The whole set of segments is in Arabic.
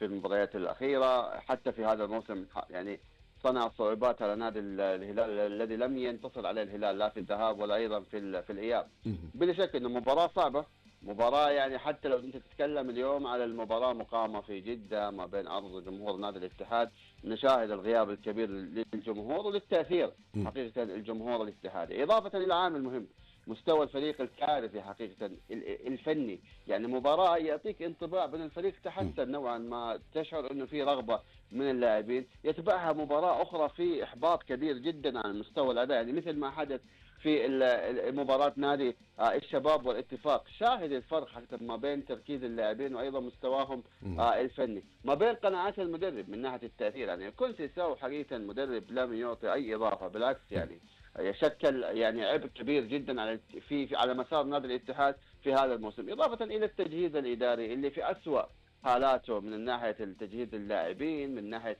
المباريات الأخيرة. حتى في هذا الموسم يعني صنع صعوبات على نادي الهلال الذي لم ينتصر عليه الهلال لا في الذهاب ولا أيضا في الإياب. مهم. بلا شك أنه مباراة صعبة، مباراة يعني حتى لو أنت تتكلم اليوم على المباراة مقامة في جدة ما بين أرض جمهور نادي الاتحاد، نشاهد الغياب الكبير للجمهور وللتأثير مم. حقيقة الجمهور الاتحادي، إضافة إلى عامل مهم مستوى الفريق الكارثي حقيقة الفني. يعني مباراة يعطيك انطباع بأن الفريق مم. تحسن نوعا ما، تشعر أنه في رغبة من اللاعبين، يتبعها مباراة أخرى في إحباط كبير جدا عن مستوى الأداء، يعني مثل ما حدث في مباراة نادي الشباب والاتفاق. شاهد الفرق حتى ما بين تركيز اللاعبين وأيضا مستواهم مم. الفني، ما بين قناعات المدرب من ناحية التأثير. يعني كونسيساو حقيقة مدرب لم يعطي أي إضافة، بالعكس يعني يشكل يعني عبء كبير جدا على على مسار نادي الاتحاد في هذا الموسم، إضافة إلى التجهيز الإداري اللي في أسوأ حالاته من ناحية التجهيز اللاعبين، من ناحية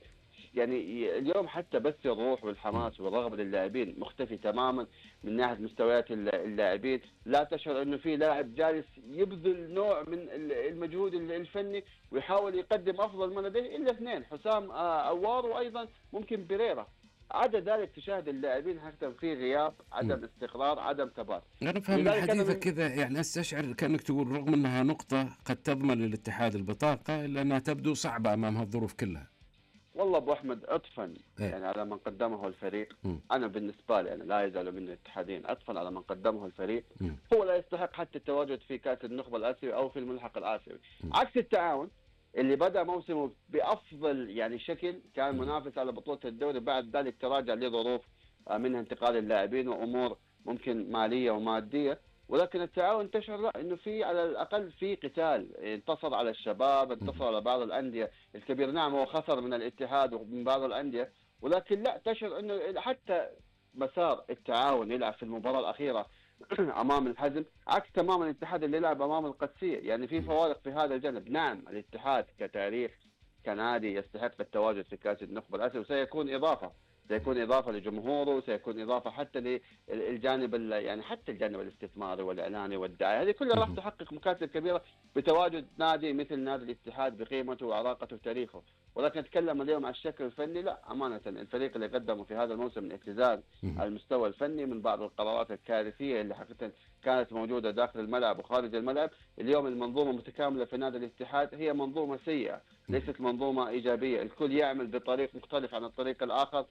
يعني اليوم حتى بس الروح مم. والحماس والرغبة للاعبين مختفي تماما من ناحية مستويات اللاعبين. لا تشعر انه في لاعب جالس يبذل نوع من المجهود الفني ويحاول يقدم افضل ما لديه الا اثنين، حسام عوار وايضا ممكن بيريرا. عدا ذلك تشاهد اللاعبين حتى في غياب، مم. عدم استقرار، عدم ثبات. أنا فاهم من لذلك انا حديثك من كذا، يعني أستشعر كأنك تقول رغم أنها نقطة قد تضمن للاتحاد البطاقة إلا أنها تبدو صعبة أمام هالظروف كلها. والله ابو احمد عطفا إيه. يعني على من قدمه الفريق. مم. انا بالنسبه لي انا لا يزال مني الاتحادين عطفا على من قدمه الفريق. مم. هو لا يستحق حتى التواجد في كاس النخبه الاسيوي او في الملحق الاسيوي، مم. عكس التعاون اللي بدا موسمه بافضل يعني شكل، كان مم. منافس على بطوله الدوري، بعد ذلك تراجع لظروف منها انتقال اللاعبين وامور ممكن ماليه وماديه. ولكن التعاون تشعر لا انه في على الاقل في قتال، انتصر على الشباب، انتصر مم. على بعض الانديه الكبير. نعم هو خسر من الاتحاد ومن بعض الانديه، ولكن لا تشعر انه حتى مسار التعاون يلعب في المباراه الاخيره امام الحزم عكس تماما الاتحاد اللي يلعب امام القدسيه. يعني في مم. فوارق في هذا الجانب. نعم الاتحاد كتاريخ كنادي يستحق التواجد في كاس النخبه الاسيوي، وسيكون اضافه، سيكون اضافه لجمهوره، سيكون اضافه حتى للجانب يعني حتى الجانب الاستثماري والاعلاني والدعايه، هذه كلها راح مم. تحقق مكاسب كبيره بتواجد نادي مثل نادي الاتحاد بقيمته وعراقته وتاريخه. ولكن نتكلم اليوم عن الشكل الفني، لا امانه الفريق اللي قدمه في هذا الموسم من اهتزاز مم. على المستوى الفني من بعض القرارات الكارثيه اللي حقيقه كانت موجوده داخل الملعب وخارج الملعب. اليوم المنظومه متكامله في نادي الاتحاد هي منظومه سيئه، مم. ليست منظومه ايجابيه. الكل يعمل بطريق مختلف عن الطريق الاخر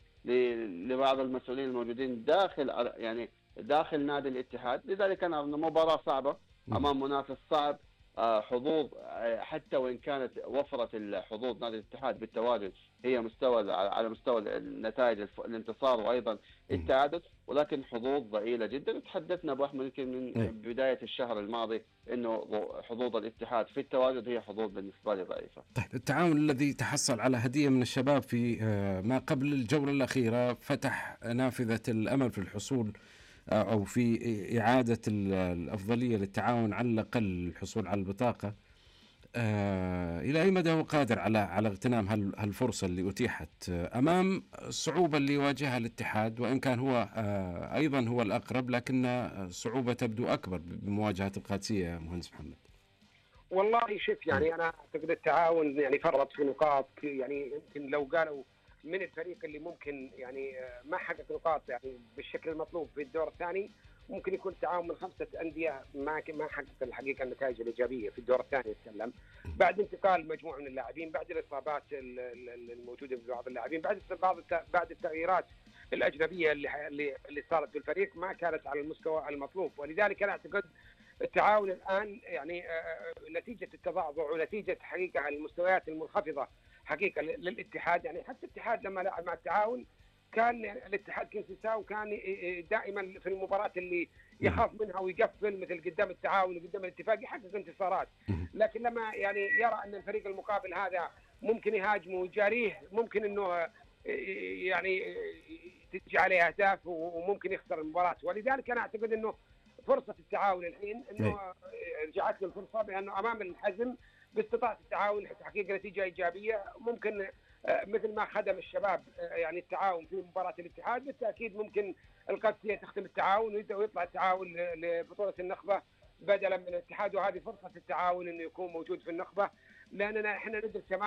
لبعض المسؤولين الموجودين داخل يعني داخل نادي الاتحاد. لذلك انا مباراه صعبه مم. امام منافس صعب. حظوظ حتى وان كانت وفرت الحظوظ نادي الاتحاد بالتواجد هي مستوى على مستوى النتائج الانتصار وايضا مم. التعادل، ولكن حظوظ ضئيله جدا. تحدثنا ابو احمد يمكن من إيه. بدايه الشهر الماضي انه حظوظ الاتحاد في التواجد هي حظوظ بالنسبه لي ضعيفه. طيب، التعاون الذي تحصل على هدية من الشباب في ما قبل الجولة الأخيرة فتح نافذة الأمل في الحصول أو في إعادة الأفضلية للتعاون، على الأقل الحصول على البطاقة. إلى أي مدى هو قادر على اغتنام هالفرصة اللي أتيحت أمام الصعوبة اللي يواجهها الاتحاد، وإن كان هو أيضا هو الأقرب، لكن الصعوبة تبدو أكبر بمواجهة القادسية يا مهندس محمد. والله شوف، م. يعني انا اعتقد التعاون يعني فرط في نقاط، يعني يمكن لو قالوا من الفريق اللي ممكن يعني ما حقق نقاط يعني بالشكل المطلوب في الدور الثاني، ممكن يكون التعاون من 5 أندية ما حقق الحقيقه النتائج الايجابيه في الدور الثاني. نتكلم بعد انتقال مجموعه من اللاعبين، بعد الاصابات الموجوده في بعض اللاعبين، بعد التغييرات الاجنبيه اللي صارت في الفريق ما كانت على المستوى المطلوب. ولذلك انا اعتقد التعاون الآن يعني نتيجة التضعضع ونتيجة حقيقة المستويات المنخفضة حقيقة للاتحاد. يعني حتى الاتحاد لما لعب مع التعاون كان يعني الاتحاد كونسيساو كان دائما في المباراة اللي يخاف منها ويقفل، مثل قدام التعاون وقدام الاتفاق يحقق انتصارات. لكن لما يعني يرى أن الفريق المقابل هذا ممكن يهاجمه ويجاريه، ممكن أنه يعني تجي عليه أهداف وممكن يخسر المباراة. ولذلك أنا أعتقد أنه فرصة التعاون الحين انه رجعت له الفرصه بانه امام الحزم باستطاعه التعاون لتحقيق نتيجه ايجابيه. ممكن مثل ما خدم الشباب يعني التعاون في مباراه الاتحاد، بالتاكيد ممكن القادسيه تختم التعاون ويطلع التعاون لبطوله النخبه بدلا من الاتحاد. وهذه فرصه التعاون انه يكون موجود في النخبه، لاننا احنا ندرك